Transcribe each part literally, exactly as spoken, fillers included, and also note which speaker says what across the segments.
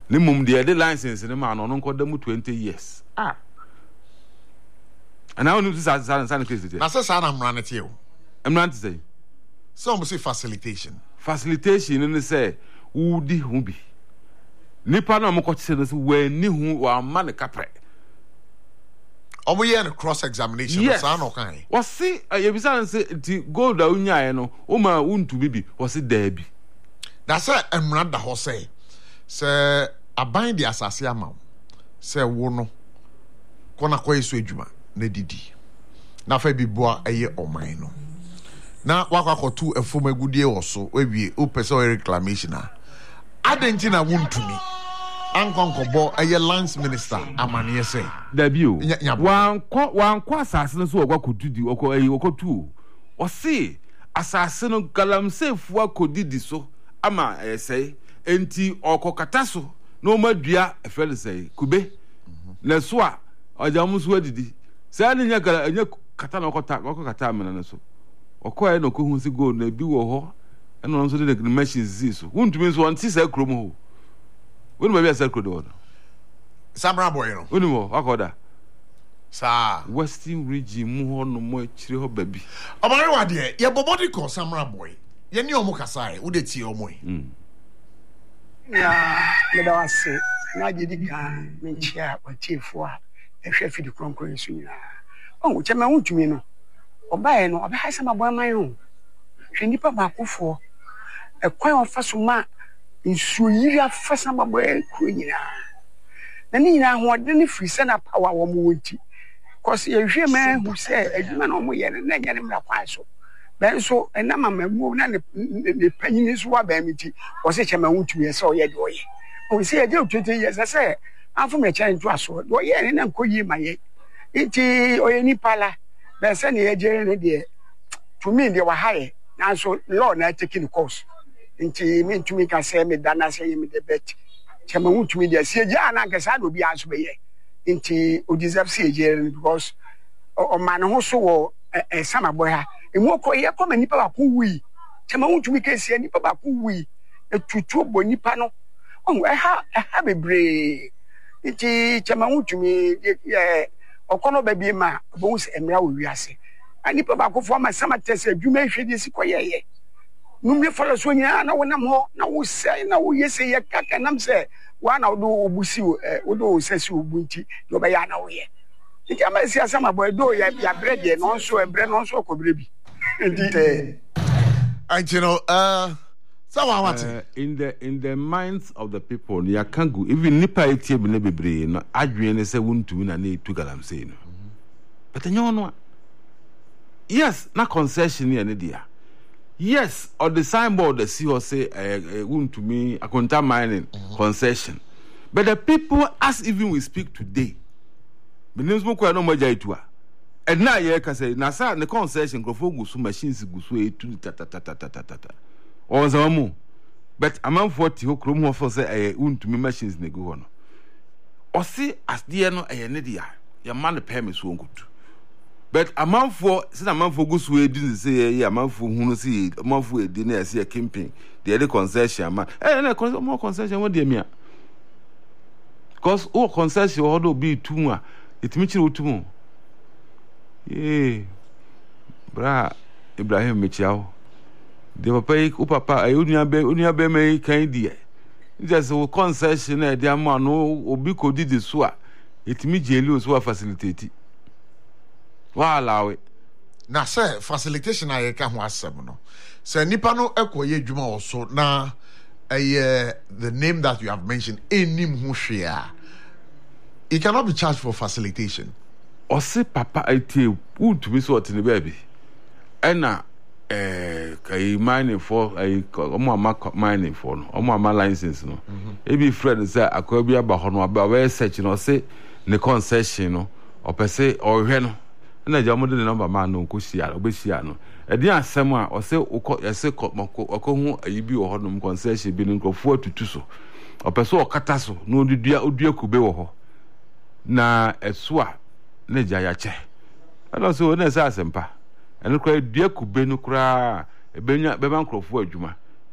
Speaker 1: ne mum de the license ne ma no no nko da mu twenty years
Speaker 2: ah
Speaker 1: and now no sa sa sa case
Speaker 2: na say sa na mra ne tie o
Speaker 1: mra say
Speaker 2: some say facilitation
Speaker 1: facilitation ne say wudi hu bi nipa na mo ko kire no say wa ni hu wa ma ne kapre
Speaker 2: omo ye no cross examination
Speaker 1: yes.
Speaker 2: sa no kan
Speaker 1: wo see ye bi sa say ti gold a unyae no o ma untu bibi wo see da bi
Speaker 2: na say emra da ho say say aban di asase ama say wo no kona koy so adwuma na didi na fa biboa eye oman no na wakwa kotu efom agudie wo so we o pese o reclamation a adenti na wontumi ankonkobo eye lands minister amane say
Speaker 1: da bi o wan ko wan ko asase no so ogwa kodudi okọ eye okotu o se asase no galamsefu akodidi so ama esey enti okokata so no madua efele say kube na so a ojamuso adidi say na nya gala nya kata na okota okokata amena na so okoye no kohun si go na bi wo ho eno no so de the machines zi so wuntumi so onti say krom ho wonu ba bi say kro do
Speaker 2: Samra boy no
Speaker 1: wonu mo akoda
Speaker 2: sa
Speaker 1: western region mu ho no mo chire ho babi
Speaker 2: obare wade ye bobody ko Samra boy ye ni omo kasae wo de tie omo
Speaker 1: mm
Speaker 3: ya me da wase na gidi kan me chia kwatiefo a ehwe fidi kronkron su nyina o chema wuntumi no obae no obae sama boy man ho hwe nipa maakofo ekwan ofa so ma nsuo yiri afa sama boy kro nyina na ni nyina ho de ne free se na power wo mo wonti cause ye hwe ma hu se adwuma na mo ye na nya ne mra kwan so ben so ena mama mu na ne ne panyini so wa ba miti o se chema wuntumi ye se o ye de o ye o se ye de twenty years se afo me chen to aso do ye ne na nkoyi ma ye iti o ye ni pala ben se ne ye je ne de to me de wa haye na so law na take the course nti me ntumi ka se me dana se ye me de bet chema wuntumi de se je ana ka sa do bi aso be ye nti o deserve se je because o man ho so wo e sama boy ha emu okoye koma nipa ba ko wi chema wuntumi ka se nipa ba ko wi etutu bo nipa no o e ha e ha bebre nti chema wuntumi e okono ba bi ma bo se emra wo wiase anipa ba ko fo ma sama tese adwuma hwede si koyeye numre folo so nyina na wonam ho na wo sei na wo yese ye kaka nam se wa na wo obusi wo do sesi obunti do ba ya na wo ye nti ama si asama boy do ya ya bread ye no so ebre no so kobre bi nti
Speaker 2: and you know uh so what
Speaker 1: uh, in the in the minds of the people ya can go even nipa etie bi na bebre no adwen ne se wontu na na etu galamsey no but enyo no yes na concession ne dia yes or the signboard the see or say uh, wontu me akonta mining mm-hmm. concession but the people as even we speak today menim smo kwa no maja itua and na ye ka say na sa the concession crofo gusu machines gusu etu tatatatata o za mu but amam forty ho krom ho for say eh untumi machines ne go no o see as there no eh ne dia ya man permit so nkutu but amam for say amam for gusu edi say eh amam for hunu say amam for edi na say camping the concession man eh na more concession what dey me because o concession ho do be too a etimi chiri otumu eh bra Ibrahim mechiao de papa o papa ay onuya be onuya be me kan die just o concession e de ama no obi ko didi so a etimi jeli o so a facilitate wa alawe
Speaker 2: na say facilitation aye ka ho asem no say nipa no ekoye dwuma wo so na eh the name that you have mentioned enim ho hwea it cannot be charged for facilitation
Speaker 1: o se papa itie untumi so otene baby ena eh kai mining for ai omo ama mining for no omo ama license no e bi friend say akwa bi aba ho no aba we search no say ne concession no opese o hwe no na ja mo de number man no ko sia obehia no e di asem a o say yese okohu ayi bi wo ho no concession bi no nkofo atutu so opese o kata so no odua odua kube wo ho na eso a na ja ya che ana so na sa asempa eno kra dua kube no kra ebenya beba nkrofo adwuma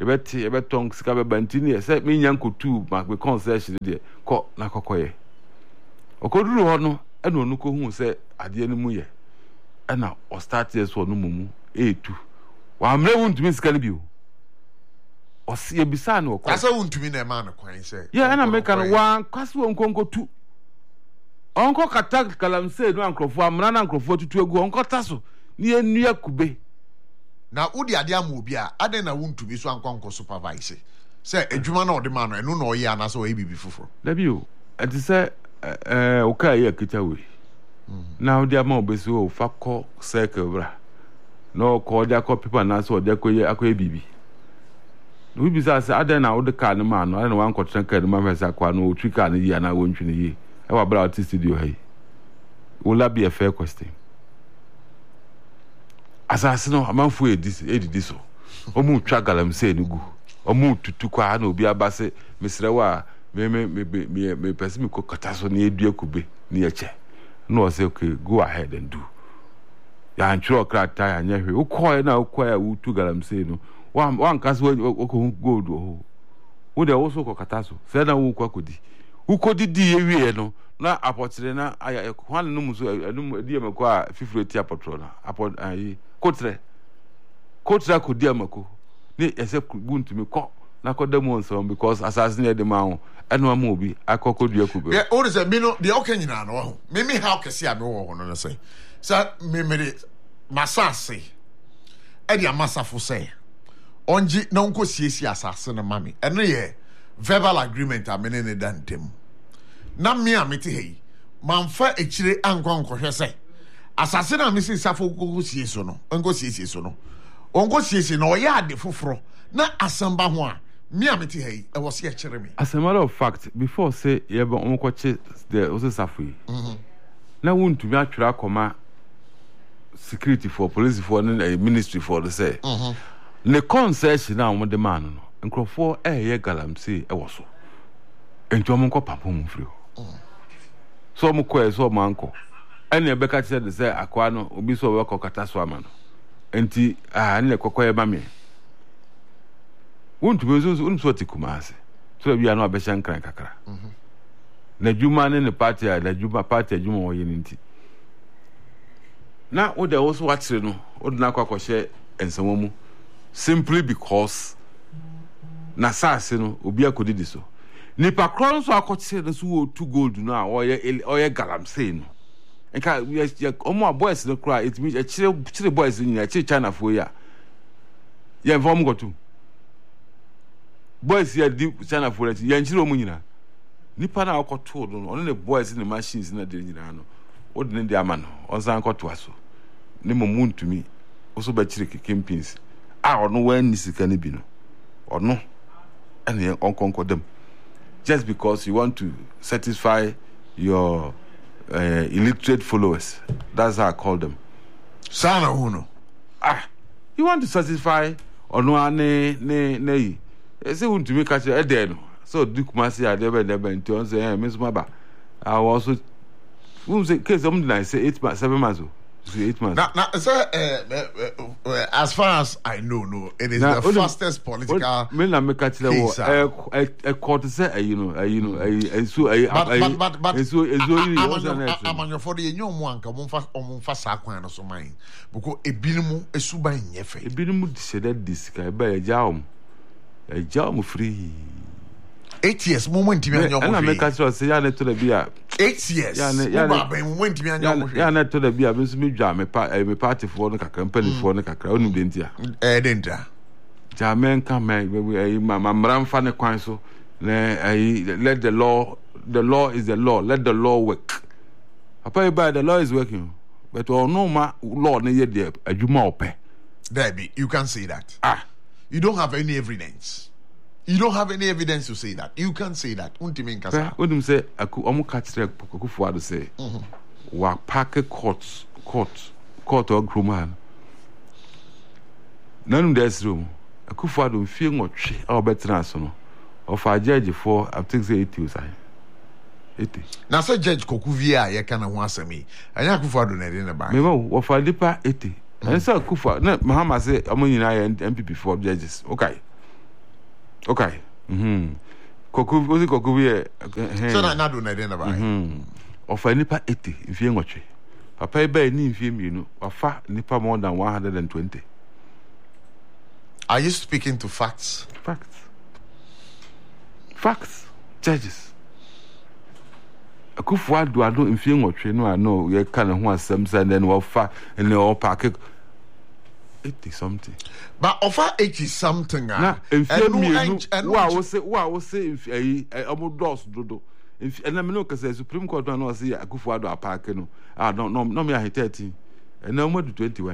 Speaker 1: yɛbɛte yɛbɛtɔn sika bɛba nti ne sɛ menya nkotu ma be concession deɛ kɔ na kɔkɔyɛ ɔkɔduru hɔ no ɛna ɔno kɔhu sɛ adeɛ no mu yɛ ɛna ɔstart yɛ so ɔno mumu ɛɛtu wammerɛ wo ntumi sika no bio ɔsi yɛbisa no ɔkɔ
Speaker 2: asa wo ntumi na ɛma no kwan sɛ
Speaker 1: yɛ ɛna meka no wankwase wɔ nkɔnkɔtu ɔnkɔ kata galamsey no ankurɔfoɔ amena na ankurɔfoɔ tutu agu ɔnkɔta so ne yɛnnua kube
Speaker 2: na wodi ade ama obi a ade na wo ntumi so ankɔnkɔ supervise sɛ adwuma na ɔde ma no ɛno na ɔyɛ anasɛ ɔyɛ bibi foforɔ
Speaker 1: dabi o ɛte sɛ ɛɛ ɔka yɛ akita wei na ɔde ama ɔbɛsi o fa kɔ circle bra na ɔkɔ ɔde akɔ pepa anaasɛ ɔde akɔyɛ akɔyɛ bibi na obi bisa sɛ ade na ɔde kaa no ma no ade na wankɔtena kaa no ma fɛ sɛ akɔ no ɔtwi kaa no yie anaa wɔntwi no yie ɛwɔ abira ɔte studio ha yi will that be a fair question asase no amanfo edidi so ɔmu twa galamsey no gu ɔmu tutu kwa na obi abase mesrɛ wa me me me me me pɛsɛ me kɔ kata so na edua kube na yɛkyɛ na ɔsɛ okay go ahead and do ya ntwerɛ krata ya nyɛ hwe wokɔɛ na wokɔɛ a wotu galamsey no wan wan kase wokɔ gold wɔ wo de wo so kɔ kata so sɛ na wo kɔ akodi wokɔdi di ewie no na apɔtre na aya kwan no mu so anum edi amako a fifuro ti apɔtro na apɔ ayi kotre kotre akodi amako ne ese guntumi kɔ na kɔ demo nso because assassin e de ma ho ɛno ama obi akɔkɔdua kube
Speaker 2: yeah o de say me no de okay nyina no ho me me how kese a me wɔ ho no no say sa me me de masase e de amasafo say onji na nko siesie asase no mame ɛno yɛ verbal agreement a me ne ne dantem na me a mete hei manfa ekire ankɔ nkɔhwɛ sɛ asase na me si safo kokɔ sie so no onko siesie so no onko siesie na ɔyɛ ade foforo na asamba ho a me a mete hei e wɔ se ekire me
Speaker 1: as a matter of fact before say ye ba onkɔche the ose safo yi mhm na wontumi atwera akɔma security for police for and ministry for the say mhm ne concession na wo de man no nkrɔfoɔ ɛyɛ galamsey ɛwɔ so enti ɔmo nkɔ papo mu firi so ɔmo kɔ so ɔmo anko ɛne ɛbɛka kyerɛ de sɛ akwa no obi so ɔbɛkɔ kata so ama no enti ah ne kɔkɔ yɛ ba me wontumi so wontumi so tikumase so bia no abɛhyɛ nkran kakra na dwuma ne ne party a na dwuma party dwuma wɔyɛ ne nti na wo de wo so wakyere no wo de na akɔ akɔhyɛ nsɛmɔ mu simply because na sase no obi akodidi so nipa kron so akɔkyere no so wo two gold no a ɔyɛ ɔyɛ galamsey no enka ɔmo boys no kra it means ɛkyere kyere boys no nyina kyere China fo ya yɛ vom gotu boys ya di China fo ya nkyere ɔmo nyina nipa na akɔto no ɔno ne boys ne machines na de nyina no wo de ne de ama no ɔnsan akɔto aso ne momuntumi wo so ba kyere kempins a ɔno wan ni sika ne bi no ɔno ɛne ɔnkɔnkɔ dem just because you want to satisfy your uh, illiterate followers. That's how I call them.
Speaker 2: Sana uno.
Speaker 1: Ah, you want to satisfy ono ne ne ne. Say want to make catch a dead. So Duke Masi I never never into say Miss Maba. I also who say case something I say eight months, seven months. Eight months.
Speaker 2: Now, now, sir, uh, uh, uh, as far as I know, no, it is now, the fastest political.
Speaker 1: Me na me catch the war. A a court say, you know, you know, a so a
Speaker 2: but but but
Speaker 1: so so
Speaker 2: I'm on your for the new one. Come on, fast, on fast, akwan so mine. Because a binimu a suba in yefe.
Speaker 1: A binimu said that this guy by a jam, a jam free.
Speaker 2: Eight years, moment to be on your
Speaker 1: and I make us say, I need to be a
Speaker 2: eight years.
Speaker 1: Yeah, yeah,
Speaker 2: moment to be on your
Speaker 1: yeah, not to the be a Miss Mijam, a party for the company for the crowd in India.
Speaker 2: Edinta.
Speaker 1: Jamen come, my Ram Fanny Council, let the law, the law is the law, let the law work. Apart by the law is working, but all no ma law near there, a Juma pay.
Speaker 2: Debbie, you can't say that.
Speaker 1: Ah,
Speaker 2: you don't have any evidence. You don't have any evidence to say that. You can't say that. Unti kasa.
Speaker 1: What do you say? Aku omu catch Akufo-Addo say. Wa park court, court, court or Grumman. None there's room. Akufo-Addo feel what our better no. Of our judge for I think say eighty was I. Eighty. Now
Speaker 2: say Judge Kokuvia ye kana ho asemi. Anya Akufo-Addo na dey na ba.
Speaker 1: Me mo of our deeper eighty. And say Akufo, na Mahama say omo nyina M P P for judges. Okay. Okay. Mhm. Koku ozi koku bi
Speaker 2: so na na do na dey na ba
Speaker 1: mhm ofa nipa eighty mfie nwotwe papa ba ni mfie mienu wafa nipa more than one hundred twenty.
Speaker 2: Are you speaking to facts?
Speaker 1: Facts. Facts. Judges. Akufu adu adu mfie nwotwe no ano ye ka ne ho asem say then wafa and all pack eighty something.
Speaker 2: But offer eighty something.
Speaker 1: Na mfie mienu wa wo se wa wo se mfie amodos dodo. And I know because the Supreme Court don't know see Akufu adu apake no. Ah no no no me a thirteen. And now mo do twenty-one.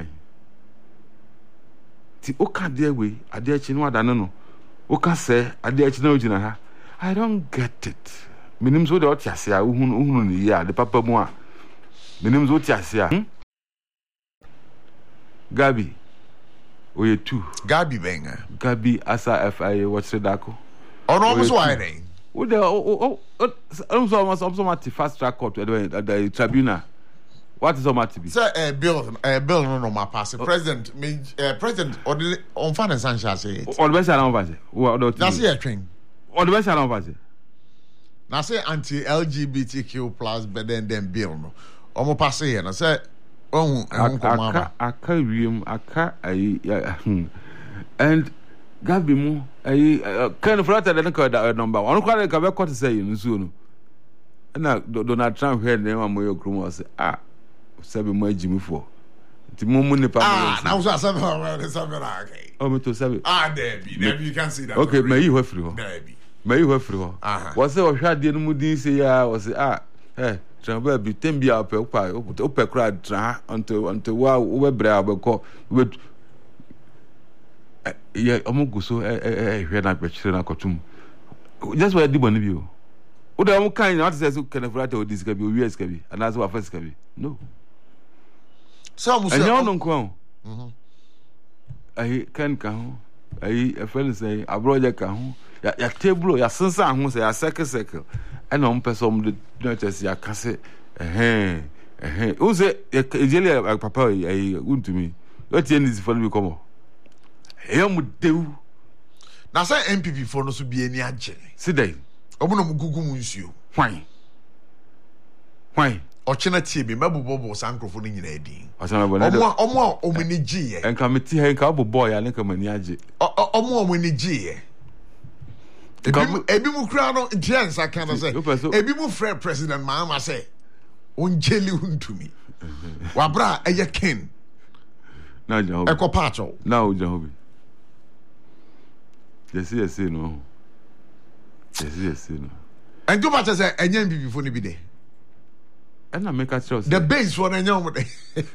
Speaker 1: Ti o ka dey we ade achi no ada no. O ka say ade achi na ogina ha. I don't get it. Minim so de o tiase a uhunu uhunu ni ya de papa mu a. Minim so tiase a. Gabi. Oye two.
Speaker 2: Gabi benga.
Speaker 1: Gabi Asa F I A what's the dako?
Speaker 2: Oh no, so why then?
Speaker 1: Oh the oh oh I'm so I'm so much fast track court at the tribunal. What is on to be?
Speaker 2: Sir, uh, bill, uh, bill, no, no, my pass. President, me, uh, President, or the on finance and shall say it.
Speaker 1: Or the best I don't pass it.
Speaker 2: That's a train.
Speaker 1: Or the best I don't pass it.
Speaker 2: Now say anti L G B T Q plus, but then then bill no. Omo pass here. I say, oh,
Speaker 1: aka aka wiem aka ayi and Gabi mu ayi kind of later than the number. One kwale ka be court say you nso no. Na Donald Trump head name am yo krum say ah seven mo agimi for ti mo mu ne pa
Speaker 2: ah now so seven well seven okay
Speaker 1: oh me to seven
Speaker 2: ah there be there you can see that
Speaker 1: okay may you free ho
Speaker 2: there be
Speaker 1: may you free ho was say o hwa de no mu din say ya was say ah eh Trump be tem bia pe pa o pe kra tra until until wa we bra abeko we yeah omugu so eh eh hwe na pe chire na kotum just where di boni bi o o da mo kan na say so kenefrata o dis ka bi o us ka bi and as wa first ka bi no
Speaker 2: so mo say
Speaker 1: and you no nko mhm ai kan ka ho ai e friend say abroja ka ho ya ya table ya sensa ho say ya circle circle and on person de no just ya kase eh eh o say ejele papa ai untumi what you need for me come e am dew
Speaker 2: na say M P P for no so bi ani age
Speaker 1: sidai
Speaker 2: omo no mugugu mu nsuo
Speaker 1: hwan hwan
Speaker 2: o chena tie bi mabubobo sankrofo no nyina edin
Speaker 1: asama bona
Speaker 2: omo omo omo ni giye
Speaker 1: enka meti he enka bobo ya ne ka mani age
Speaker 2: omo omo ni giye ebi ebi mu kura no ntiansa kan say ebi mu frɛ president Mahama say onjeli huntumi wabra eye ken
Speaker 1: na jahobi
Speaker 2: eko pacho
Speaker 1: na o jahobi yes yes no yes yes no
Speaker 2: and do much say enye M P P fo ni bi de
Speaker 1: and I make a choice
Speaker 2: the base for enye omo de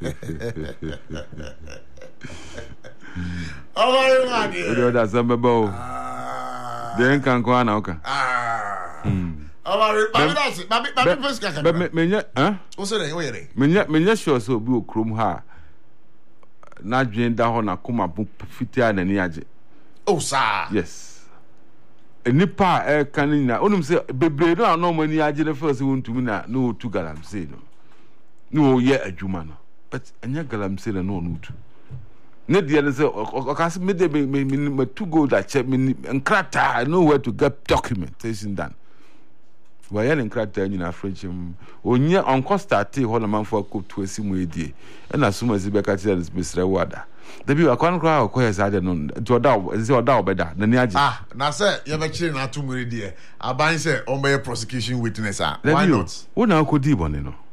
Speaker 2: oh my god
Speaker 1: o do samba bo den kan ko na oka
Speaker 2: ah oh my god baby baby first ka ka
Speaker 1: me me nya eh
Speaker 2: o se dey o yere
Speaker 1: me nya me nya sure so obi okrom ha na dwen da ho na koma fitia na ni age
Speaker 2: oh sir
Speaker 1: yes enipa e kan na onum se bebre no na no mani age the first wontumi na no tu galam say no no ye adwuma no but anya galam say no no tu ne dia ne say o ka se me de me me to go that check me nkrata I know where to get documentation done wa ya ne nkrata nyina afrechim onye onko start ho na manfo ko to asimu edie e na suma zibeka ti na misre wada da bi akwan kra ko yesa de no ti oda ze oda obeda na ni age
Speaker 2: ah na say ye be kire na atumure die aban say on be prosecution witness ah why not
Speaker 1: wo na ko di bone no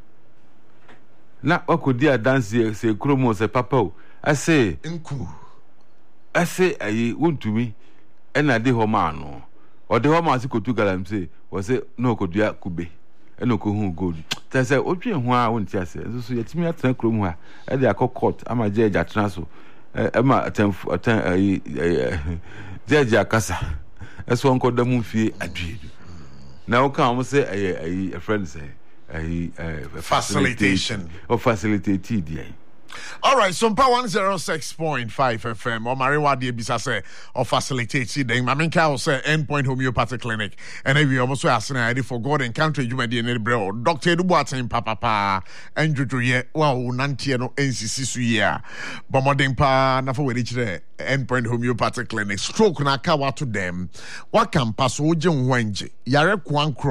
Speaker 1: na akodi adanse se kromo se papa o ase
Speaker 2: nku
Speaker 1: ase ayi wontumi e na de ho ma no o de ho ma se kotu galam se wo se no kodua kube e no ko hu gold ta se otwe ho a wonti ase so so yetimi atena kromo ha e de akokot ama judge atena so e ma atemfu atan ayi judge akasa eso onko da mu fie adwe na o kan mo se ayi ayi a friend say ayi
Speaker 2: facilitation
Speaker 1: or facilitate di
Speaker 2: All right, so one oh six point five F M. Omari Wadi Bisa say or facilitate then Maminka will say Endpoint Homeopathic Clinic. And if you also ask an idea for God and country, you may be in bro. Doctor Dubuatin Papa Pa and Juju ye wow Nantiano N C C Suya. Bomoding Pa Nafa with Endpoint Homeopathic Clinic. Stroke na kawa to them. What can pass Ojin Wenji? Yare Kwankro.